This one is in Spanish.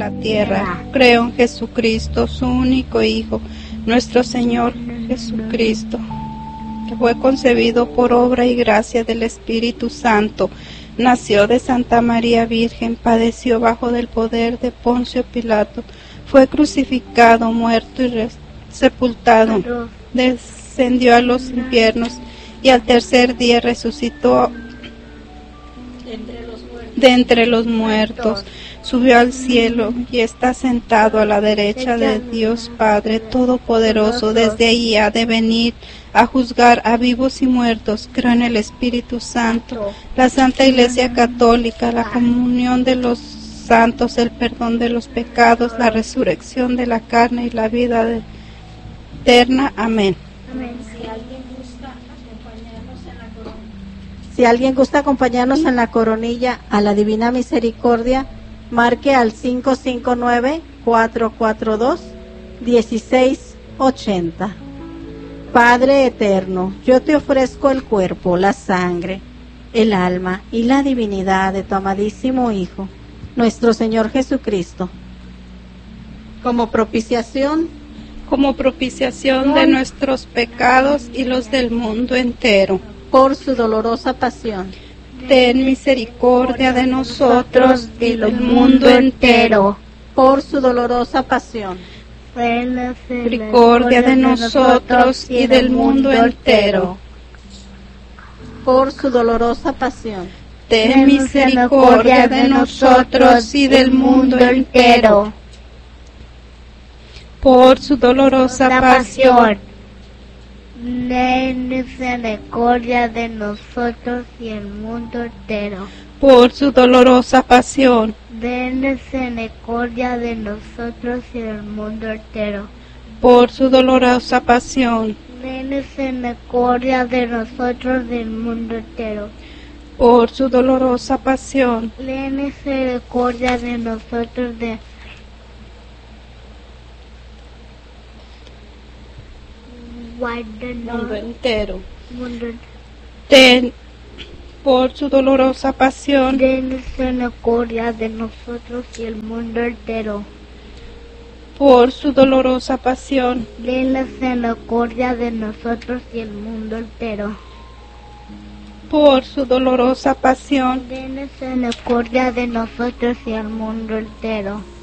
la tierra. Creo en Jesucristo, su único Hijo, nuestro Señor Jesucristo, que fue concebido por obra y gracia del Espíritu Santo, nació de Santa María Virgen, padeció bajo del poder de Poncio Pilato, fue crucificado, muerto y sepultado, descendió a los infiernos y al tercer día resucitó de entre los muertos, subió al cielo y está sentado a la derecha de Dios Padre Todopoderoso. Desde ahí ha de venir a juzgar a vivos y muertos. Creo en el Espíritu Santo, la Santa Iglesia Católica, la comunión de los santos, el perdón de los pecados, la resurrección de la carne y la vida eterna. Amén. Si alguien gusta acompañarnos en la coronilla a la Divina Misericordia, marque al 559-442-1680. Padre eterno, yo te ofrezco el cuerpo, la sangre, el alma y la divinidad de tu amadísimo Hijo, nuestro Señor Jesucristo, como propiciación de nuestros pecados y los del mundo entero. Por su dolorosa pasión, ten misericordia de nosotros y del mundo entero. Por su dolorosa pasión, ten misericordia de nosotros y del mundo entero. Por su dolorosa pasión, ten misericordia de nosotros y del mundo entero. Por su dolorosa pasión, ten misericordia de nosotros y el mundo entero. Por su dolorosa pasión, ten misericordia de nosotros y el mundo entero. Por su dolorosa pasión, ten misericordia de nosotros y el mundo entero. Por su dolorosa pasión, ten misericordia de nosotros de mundo entero. Ten, por su dolorosa pasión, ten misericordia de nosotros y el mundo entero. Por su dolorosa pasión, ten misericordia de nosotros y el mundo entero. Por su dolorosa pasión, ten misericordia de nosotros y el mundo entero.